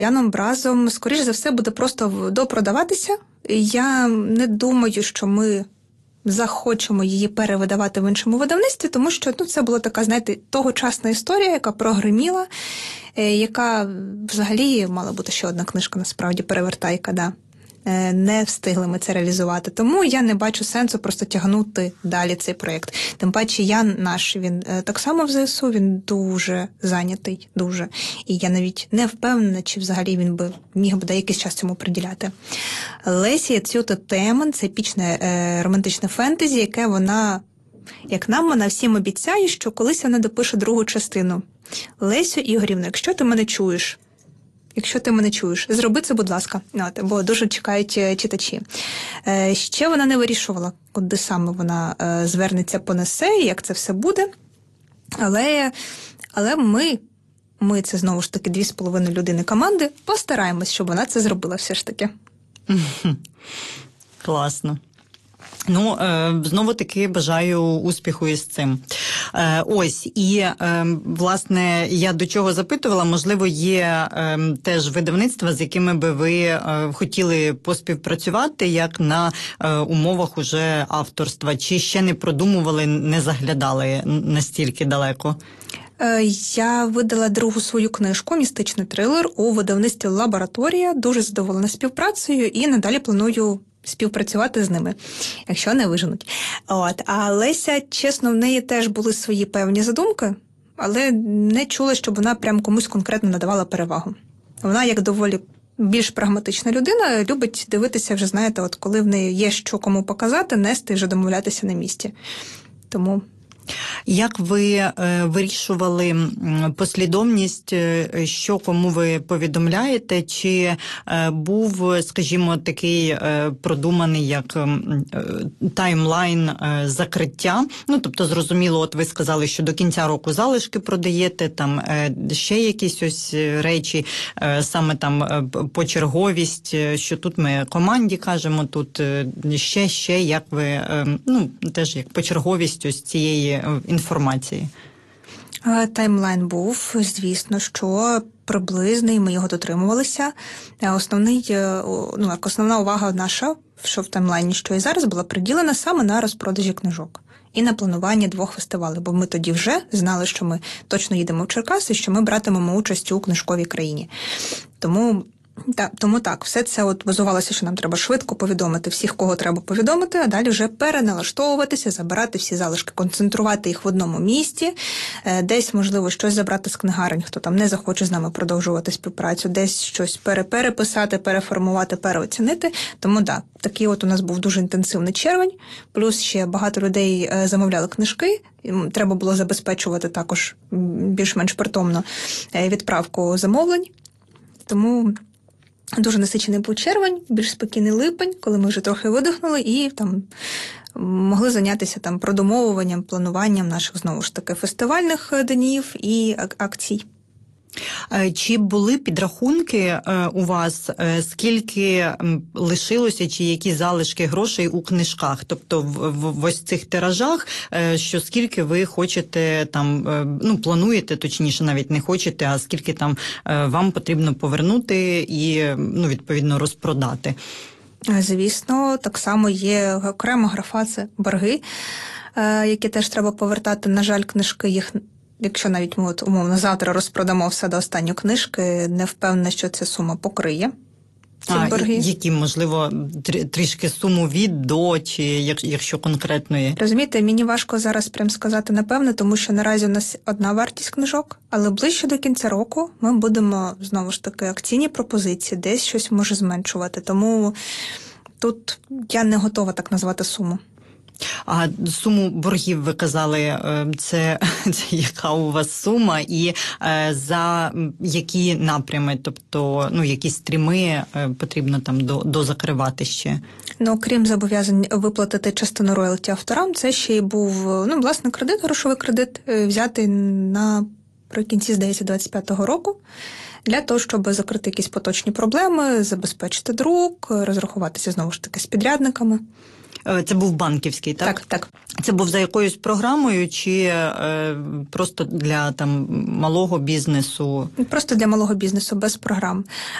Яном Бразом, скоріш за все, буде просто допродаватися. Я не думаю, що ми захочемо її перевидавати в іншому видавництві, тому що це була така, знаєте, тогочасна історія, яка прогриміла, яка взагалі мала бути ще одна книжка, насправді, перевертайка, да. Не встигли ми це реалізувати. Тому я не бачу сенсу просто тягнути далі цей проєкт. Тим паче Ян наш, він так само в ЗСУ, він дуже зайнятий, дуже. І я навіть не впевнена, чи взагалі він би міг би якийсь час цьому приділяти. Лесі Яцюта Темен – це епічне романтичне фентезі, яке вона, як нам, вона всім обіцяє, що колись вона допише другу частину. Лесю Ігорівна, якщо ти мене чуєш, зроби це, будь ласка, бо дуже чекають читачі. Ще вона не вирішувала, куди саме вона звернеться, понесе, як це все буде. Але ми це знову ж таки 2,5 людини команди, постараємось, щоб вона це зробила все ж таки. Класно. Знову-таки бажаю успіху із цим. Власне, я до чого запитувала, можливо, є теж видавництва, з якими би ви хотіли поспівпрацювати, як на умовах уже авторства, чи ще не продумували, не заглядали настільки далеко? Я видала другу свою книжку «Містичний трилер» у видавництві «Лабораторія». Дуже задоволена співпрацею і надалі планую співпрацювати з ними, якщо не виженуть. А Леся, чесно, в неї теж були свої певні задумки, але не чула, щоб вона прям комусь конкретно надавала перевагу. Вона, як доволі більш прагматична людина, любить дивитися вже, знаєте, коли в неї є що кому показати, нести і вже домовлятися на місці. Тому... Як ви вирішували послідовність, що кому ви повідомляєте? Чи був, скажімо, такий продуманий як таймлайн закриття? Тобто, зрозуміло, ви сказали, що до кінця року залишки продаєте, там ще якісь ось речі, саме там почерговість, що тут ми команді кажемо, тут ще, як ви, теж як почерговість ось цієї інформації? Таймлайн був, звісно, що приблизний, ми його дотримувалися. Основна увага наша, що в таймлайні, що і зараз, була приділена саме на розпродажі книжок і на планування 2 фестивалів, бо ми тоді вже знали, що ми точно їдемо в Черкаси, що ми братимемо участь у книжковій країні. Тому так, все це базувалося, що нам треба швидко повідомити всіх, кого треба повідомити, а далі вже переналаштовуватися, забирати всі залишки, концентрувати їх в одному місці, десь, можливо, щось забрати з книгарень, хто там не захоче з нами продовжувати співпрацю, десь щось переписати, переформувати, переоцінити. Тому такий у нас був дуже інтенсивний червень, плюс ще багато людей замовляли книжки, треба було забезпечувати також більш-менш притомно відправку замовлень. Тому дуже насичений був червень, більш спокійний липень, коли ми вже трохи видихнули і там могли зайнятися продумовуванням, плануванням наших, знову ж таки, фестивальних днів і акцій. Чи були підрахунки у вас, скільки лишилося, чи які залишки грошей у книжках? Тобто в ось цих тиражах, що скільки ви хочете плануєте, точніше, навіть не хочете, а скільки там вам потрібно повернути і, відповідно, розпродати? Звісно, так само є окрема графа, це борги, які теж треба повертати. На жаль, книжки їх... Якщо навіть ми умовно завтра розпродамо все до останньої книжки, не впевнена, що ця сума покриє ці борги. Які, можливо, трішки суму від, до, чи якщо конкретної? Розумієте, мені важко зараз прям сказати напевно, тому що наразі у нас одна вартість книжок, але ближче до кінця року ми будемо, знову ж таки, акційні пропозиції, десь щось може зменшувати. Тому тут я не готова так назвати суму. А суму боргів, ви казали, це яка у вас сума і за які напрями, тобто, які стріми потрібно там дозакривати ще? Крім зобов'язань виплатити частину роялті авторам, це ще й був, власне, грошовий кредит, взятий наприкінці, здається, 25-го року, для того, щоб закрити якісь поточні проблеми, забезпечити друк, розрахуватися, знову ж таки, з підрядниками. Це був банківський, так? Так, так. Це був за якоюсь програмою чи просто для там малого бізнесу? Просто для малого бізнесу, без програм.